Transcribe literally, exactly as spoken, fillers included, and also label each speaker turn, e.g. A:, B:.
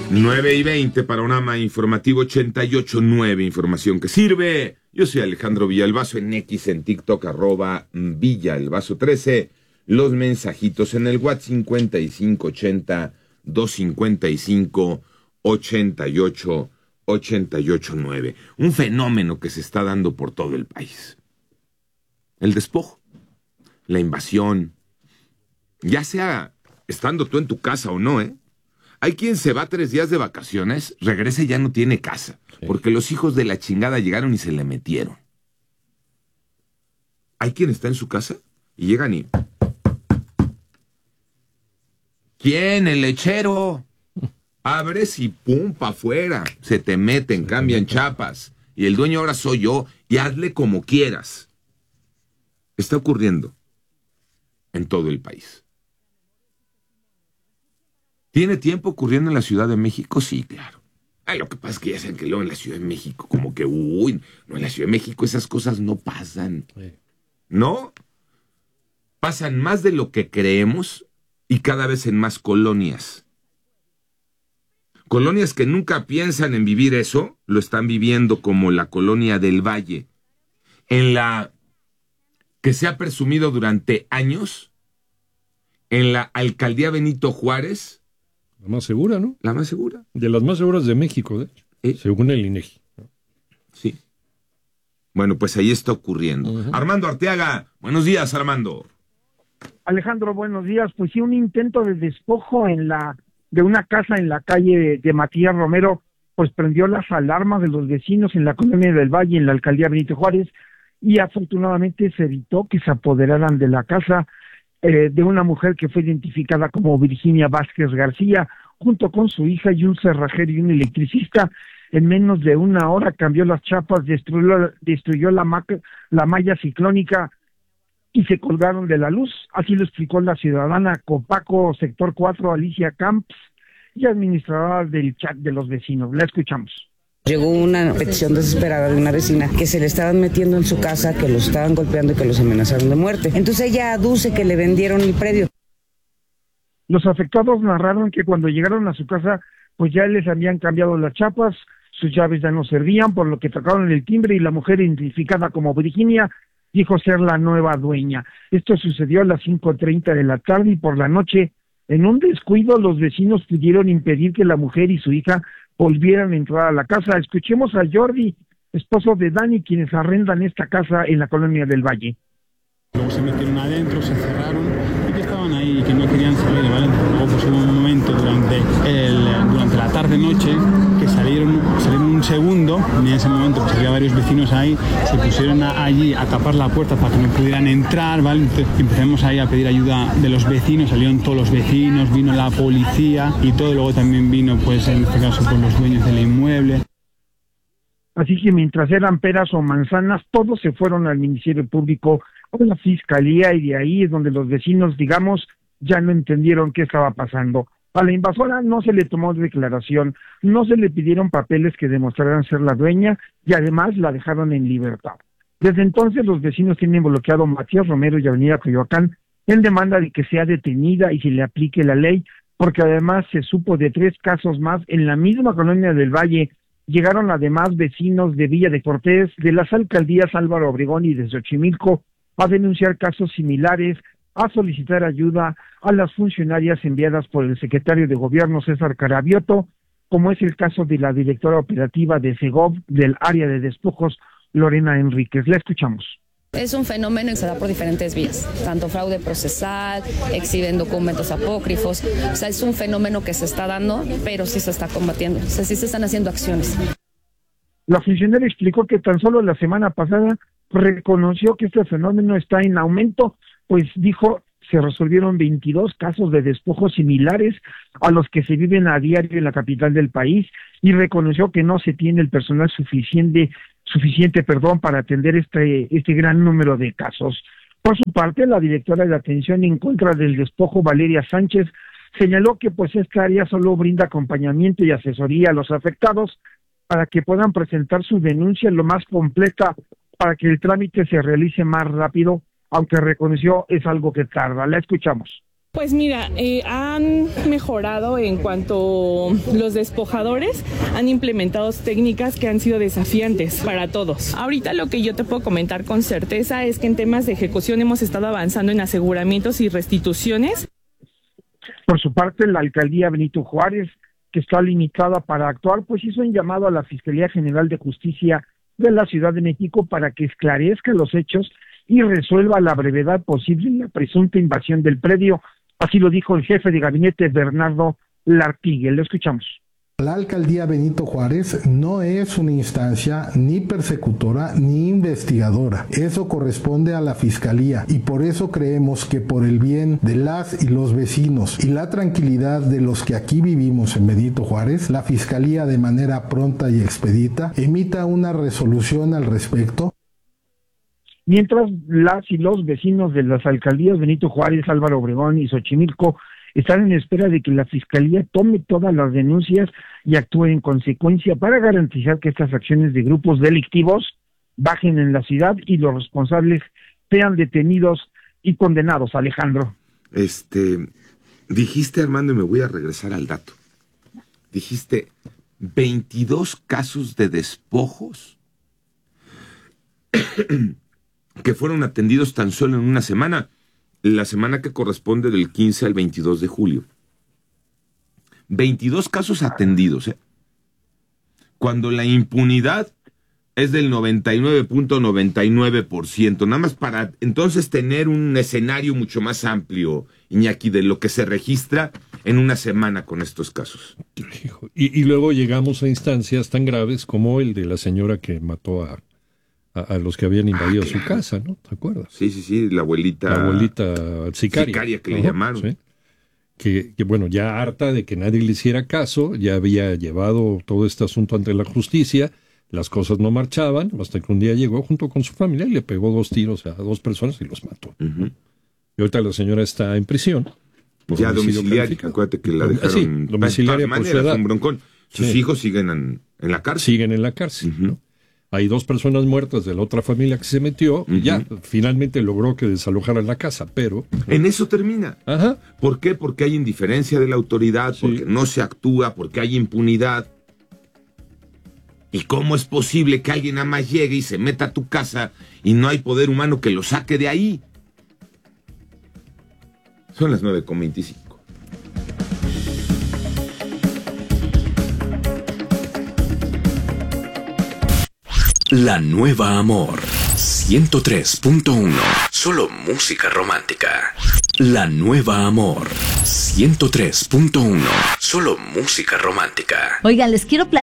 A: nueve y veinte, Panorama Informativo ochenta y ocho punto nueve, información que sirve. Yo soy Alejandro Villalbazo, en X, en TikTok, arroba Villalbazo trece. Los mensajitos en el WhatsApp cincuenta y cinco ochenta, doscientos cincuenta y cinco, ochenta y ocho, ochenta y ocho nueve. Un fenómeno que se está dando por todo el país. El despojo, la invasión, ya sea estando tú en tu casa o no, ¿eh? Hay quien se va tres días de vacaciones, regresa y ya no tiene casa, sí, porque los hijos de la chingada llegaron y se le metieron. Hay quien está en su casa y llegan y... ¿Quién? El lechero. Abres y pum, pa' afuera. Se te meten, cambian chapas. Y el dueño ahora soy yo, y hazle como quieras. Está ocurriendo en todo el país. ¿Tiene tiempo ocurriendo en la Ciudad de México? Sí, claro. Ay, lo que pasa es que ya saben que luego en la Ciudad de México, como que, uy, no, en la Ciudad de México esas cosas no pasan. Sí. ¿No? Pasan más de lo que creemos y cada vez en más colonias. Colonias que nunca piensan en vivir eso, lo están viviendo, como la colonia del Valle, en la que se ha presumido durante años, en la alcaldía Benito Juárez.
B: La más segura, ¿no?
A: La más segura.
B: De las más seguras de México, de hecho, ¿Eh? según el INEGI.
A: Sí. Bueno, pues ahí está ocurriendo. Uh-huh. Armando Arteaga, buenos días, Armando.
C: Alejandro, buenos días. Pues sí, un intento de despojo en la de una casa en la calle de, de Matías Romero, pues prendió las alarmas de los vecinos en la colonia del Valle, en la alcaldía Benito Juárez, y afortunadamente se evitó que se apoderaran de la casa eh, de una mujer que fue identificada como Virginia Vázquez García, junto con su hija y un cerrajero y un electricista. En menos de una hora cambió las chapas, destruyó, destruyó la, ma la malla ciclónica y se colgaron de la luz. Así lo explicó la ciudadana Copaco Sector cuatro, Alicia Camps, y administradora del chat de los vecinos. La escuchamos.
D: Llegó una petición desesperada de una vecina que se le estaban metiendo en su casa, que los estaban golpeando y que los amenazaron de muerte. Entonces ella aduce que le vendieron el predio.
C: Los afectados narraron que cuando llegaron a su casa, pues ya les habían cambiado las chapas, sus llaves ya no servían, por lo que tocaron el timbre y la mujer identificada como Virginia dijo ser la nueva dueña. Esto sucedió a las cinco treinta de la tarde y por la noche, en un descuido, los vecinos pudieron impedir que la mujer y su hija volvieran a entrar a la casa. Escuchemos a Jordi, esposo de Dani, quienes arrendan esta casa en la colonia del Valle.
E: Luego se metieron adentro, se cerraron y que estaban ahí y que no querían salir, ¿vale? Luego pues hubo un momento durante, el, durante la tarde-noche que salieron, salieron un segundo y en ese momento pues había varios vecinos ahí, se pusieron a, allí a tapar la puerta para que no pudieran entrar, ¿vale? Entonces empezamos ahí a pedir ayuda de los vecinos, salieron todos los vecinos, vino la policía y todo, luego también vino pues en este caso pues los dueños del inmueble.
C: Así que mientras eran peras o manzanas, todos se fueron al Ministerio Público o la Fiscalía, y de ahí es donde los vecinos, digamos, ya no entendieron qué estaba pasando. A la invasora no se le tomó declaración, no se le pidieron papeles que demostraran ser la dueña y además la dejaron en libertad. Desde entonces los vecinos tienen bloqueado Matías Romero y Avenida Coyoacán en demanda de que sea detenida y se le aplique la ley, porque además se supo de tres casos más en la misma colonia del Valle. Llegaron además vecinos de Villa de Cortés, de las alcaldías Álvaro Obregón y de Xochimilco, a denunciar casos similares, a solicitar ayuda a las funcionarias enviadas por el secretario de Gobierno César Carabioto, como es el caso de la directora operativa de Segov del área de despojos, Lorena Enríquez. La escuchamos.
F: Es un fenómeno que se da por diferentes vías, tanto fraude procesal, exhiben documentos apócrifos, o sea, es un fenómeno que se está dando, pero sí se está combatiendo, o sea, sí se están haciendo acciones.
C: La funcionaria explicó que tan solo la semana pasada reconoció que este fenómeno está en aumento, pues dijo, se resolvieron veintidós casos de despojos similares a los que se viven a diario en la capital del país, y reconoció que no se tiene el personal suficiente suficiente, perdón, para atender este este gran número de casos. Por su parte, la directora de atención en contra del despojo, Valeria Sánchez, señaló que pues esta área solo brinda acompañamiento y asesoría a los afectados para que puedan presentar su denuncia lo más completa para que el trámite se realice más rápido, aunque reconoció es algo que tarda. La escuchamos.
G: Pues mira, eh, han mejorado en cuanto los despojadores han implementado técnicas que han sido desafiantes para todos. Ahorita lo que yo te puedo comentar con certeza es que en temas de ejecución hemos estado avanzando en aseguramientos y restituciones.
C: Por su parte, la alcaldía Benito Juárez, que está limitada para actuar, pues hizo un llamado a la Fiscalía General de Justicia de la Ciudad de México para que esclarezca los hechos y resuelva a la brevedad posible la presunta invasión del predio. Así lo dijo el jefe de gabinete Bernardo Lartigue. Lo escuchamos.
H: La alcaldía Benito Juárez no es una instancia ni persecutora ni investigadora. Eso corresponde a la fiscalía y por eso creemos que por el bien de las y los vecinos y la tranquilidad de los que aquí vivimos en Benito Juárez, la fiscalía de manera pronta y expedita emita una resolución al respecto.
C: Mientras las y los vecinos de las alcaldías Benito Juárez, Álvaro Obregón y Xochimilco están en espera de que la Fiscalía tome todas las denuncias y actúe en consecuencia para garantizar que estas acciones de grupos delictivos bajen en la ciudad y los responsables sean detenidos y condenados. Alejandro.
A: Este, dijiste, Armando, y me voy a regresar al dato. Dijiste veintidós casos de despojos que fueron atendidos tan solo en una semana. La semana que corresponde del quince al veintidós de julio. veintidós casos atendidos, ¿eh? Cuando la impunidad es del noventa y nueve punto noventa y nueve por ciento. Nada más para entonces tener un escenario mucho más amplio, Iñaki, de lo que se registra en una semana con estos casos.
B: Y, y luego llegamos a instancias tan graves como el de la señora que mató a A, a los que habían invadido ah, su casa, ¿no? ¿Te acuerdas?
A: Sí, sí, sí, la abuelita...
B: La abuelita sicaria.
A: Sicaria que
B: Ajá,
A: le llamaron.
B: ¿sí? Que, que, bueno, ya harta de que nadie le hiciera caso, ya había llevado todo este asunto ante la justicia, las cosas no marchaban, hasta que un día llegó junto con su familia y le pegó dos tiros a dos personas y los mató. Uh-huh. Y ahorita la señora está en prisión.
A: Ya domiciliaria, acuérdate que la dejaron...
B: Sí, domiciliaria por su edad.
A: Un broncón. Sus sí. hijos siguen en, en la cárcel.
B: Siguen en la cárcel, uh-huh. ¿no? Hay dos personas muertas de la otra familia que se metió, uh-huh. ya finalmente logró que desalojaran la casa, pero...
A: En eso termina.
B: Ajá.
A: ¿Por qué? Porque hay indiferencia de la autoridad, sí. porque no se actúa, porque hay impunidad. ¿Y cómo es posible que alguien nada más llegue y se meta a tu casa y no hay poder humano que lo saque de ahí? Son las nueve con veinticinco.
I: La Nueva Amor ciento tres punto uno. Solo música romántica. La Nueva Amor ciento tres punto uno. Solo música romántica.
J: Oigan, les quiero platicar.